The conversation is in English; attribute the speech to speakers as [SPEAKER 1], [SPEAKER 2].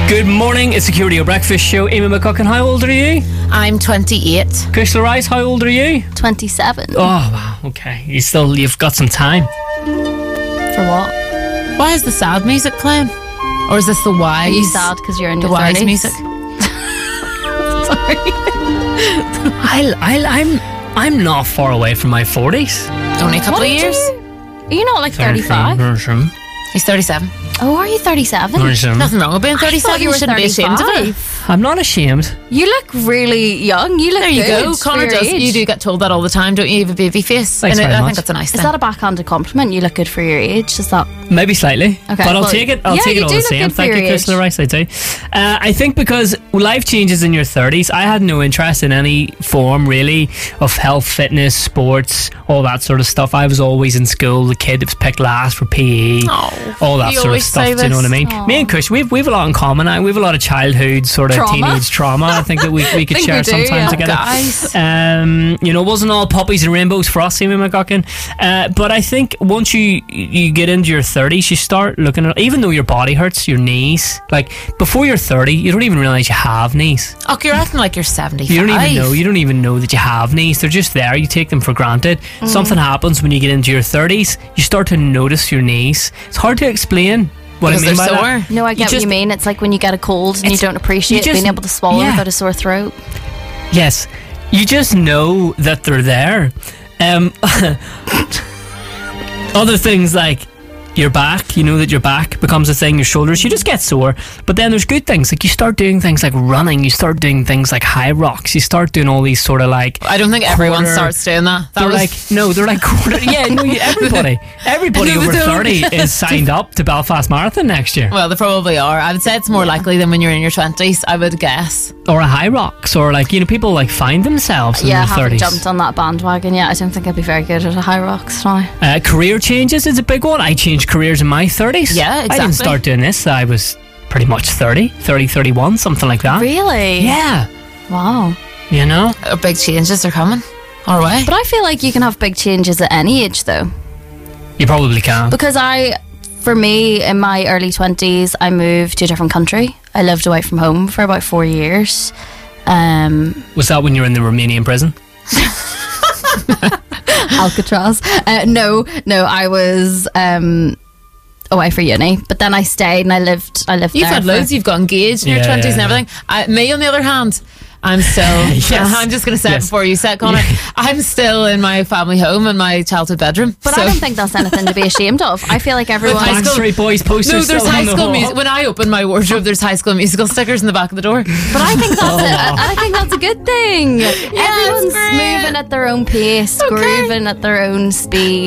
[SPEAKER 1] Good morning, it's the QRadio Breakfast Show. Amy McCucken, how old are you?
[SPEAKER 2] I'm 28.
[SPEAKER 1] Crystal Rice, how old are you?
[SPEAKER 3] 27.
[SPEAKER 1] Oh, wow, okay. You've got some time.
[SPEAKER 3] For what?
[SPEAKER 2] Why is the sad music playing? Or is this the wise?
[SPEAKER 3] Are you sad because you're in
[SPEAKER 2] the
[SPEAKER 3] your
[SPEAKER 2] wise
[SPEAKER 3] 30s?
[SPEAKER 2] music?
[SPEAKER 3] Sorry.
[SPEAKER 1] I'm not far away from my 40s.
[SPEAKER 2] Only a couple of years.
[SPEAKER 3] Are you not like 35?
[SPEAKER 2] He's 37.
[SPEAKER 3] Oh, are you 37?
[SPEAKER 2] Nothing wrong with being 37.
[SPEAKER 3] you were
[SPEAKER 2] shouldn't be ashamed of it.
[SPEAKER 3] 35.
[SPEAKER 1] I'm not ashamed.
[SPEAKER 3] You look really young. You look
[SPEAKER 2] There you
[SPEAKER 3] good
[SPEAKER 2] go.
[SPEAKER 3] for
[SPEAKER 2] Connor
[SPEAKER 3] your
[SPEAKER 2] does.
[SPEAKER 3] age.
[SPEAKER 2] You do get told that all the time, don't you? You have a baby face.
[SPEAKER 1] Thanks
[SPEAKER 2] and
[SPEAKER 1] very
[SPEAKER 2] I
[SPEAKER 1] much.
[SPEAKER 2] think that's a nice thing.
[SPEAKER 3] Is that a backhanded compliment? You look good for your age? Is that...
[SPEAKER 1] Maybe slightly,
[SPEAKER 3] Okay,
[SPEAKER 1] but I'll
[SPEAKER 3] well,
[SPEAKER 1] take it.
[SPEAKER 3] yeah,
[SPEAKER 1] Take it
[SPEAKER 3] you
[SPEAKER 1] all
[SPEAKER 3] do
[SPEAKER 1] the
[SPEAKER 3] look
[SPEAKER 1] same.
[SPEAKER 3] good for
[SPEAKER 1] Thank you,
[SPEAKER 3] your
[SPEAKER 1] Crystal
[SPEAKER 3] age.
[SPEAKER 1] Rice. I do. I think because life changes in your 30s, I had no interest in any form really of health, fitness, sports, all that sort of stuff. I was always in school, the kid that was picked last for PE, all that
[SPEAKER 2] you
[SPEAKER 1] sort of
[SPEAKER 2] always
[SPEAKER 1] stuff.
[SPEAKER 2] say
[SPEAKER 1] Do you know what I
[SPEAKER 2] this.
[SPEAKER 1] mean? Me and Kush, we've a lot in common. We have a lot of childhood sort of
[SPEAKER 3] Trauma?
[SPEAKER 1] teenage trauma. I think that we could
[SPEAKER 3] Think
[SPEAKER 1] share
[SPEAKER 3] we do,
[SPEAKER 1] sometimes
[SPEAKER 3] yeah.
[SPEAKER 1] together.
[SPEAKER 2] Guys.
[SPEAKER 1] It wasn't all puppies and rainbows for us, Amy McGuckin. But I think once you get into your 30s, you start looking at, even though your body hurts, your knees, like before you're 30, you don't even realise you have knees.
[SPEAKER 2] Oh, you're acting like you're 75.
[SPEAKER 1] You don't even know that you have knees. They're just there. You take them for granted. Something happens when you get into your 30s. You start to notice your knees. It's hard to explain what
[SPEAKER 2] Because
[SPEAKER 1] I mean
[SPEAKER 2] they're
[SPEAKER 1] by
[SPEAKER 2] sore.
[SPEAKER 1] that.
[SPEAKER 3] No, I get what you mean. It's like when you get a cold and you don't appreciate being able to swallow without a sore throat.
[SPEAKER 1] Yes, you just know that they're there. Other things like your back, you know that your back becomes a thing, your shoulders, you just get sore. But then there's good things, like you start doing things like running, you start doing things like high rocks, you start doing all these sort of like...
[SPEAKER 2] I don't think everyone
[SPEAKER 1] quarter-
[SPEAKER 2] starts doing that.
[SPEAKER 1] They're like quarter... Yeah, no, everybody over 30 is signed up to Belfast Marathon next year.
[SPEAKER 2] Well, they probably are. I would say it's more likely than when you're in your 20s, I would guess.
[SPEAKER 1] Or a high rocks, or like, people like find themselves in
[SPEAKER 3] Yeah, I
[SPEAKER 1] their
[SPEAKER 3] haven't
[SPEAKER 1] 30s.
[SPEAKER 3] jumped on that bandwagon yet. I don't think I'd be very good at a high rocks now.
[SPEAKER 1] Career changes is a big one. I changed careers in my 30s.
[SPEAKER 2] Yeah,
[SPEAKER 1] I didn't
[SPEAKER 2] exactly.
[SPEAKER 1] start doing this. I was pretty much 30, 31, something like that.
[SPEAKER 3] Really?
[SPEAKER 1] Yeah.
[SPEAKER 3] Wow.
[SPEAKER 1] You know?
[SPEAKER 2] Big changes are coming our way.
[SPEAKER 3] But I feel like you can have big changes at any age, though.
[SPEAKER 1] You probably can.
[SPEAKER 3] Because for me, in my early 20s, I moved to a different country. I lived away from home for about 4 years.
[SPEAKER 1] Was that when you were in the Romanian prison?
[SPEAKER 3] Alcatraz. No, I was away for uni, but then I stayed and I lived
[SPEAKER 2] You've
[SPEAKER 3] there
[SPEAKER 2] had loads, you've got engaged in your
[SPEAKER 1] Yeah,
[SPEAKER 2] 20s and
[SPEAKER 1] yeah.
[SPEAKER 2] everything. Me, on the other hand, I'm still... I'm just going to say it before you say it, Connor. I'm still in my family home in my childhood bedroom.
[SPEAKER 3] But
[SPEAKER 2] so.
[SPEAKER 3] I don't think that's anything to be ashamed of. I feel like everyone...
[SPEAKER 2] High School-
[SPEAKER 1] Backstreet Boys posters.
[SPEAKER 2] No, there's
[SPEAKER 1] still
[SPEAKER 2] High
[SPEAKER 1] on the
[SPEAKER 2] School
[SPEAKER 1] wall.
[SPEAKER 2] Music. When I open my wardrobe, there's High School Musical stickers in the back of the door.
[SPEAKER 3] But I think I think that's a good thing. Everyone's
[SPEAKER 2] great.
[SPEAKER 3] moving at their own pace, grooving at their own speed.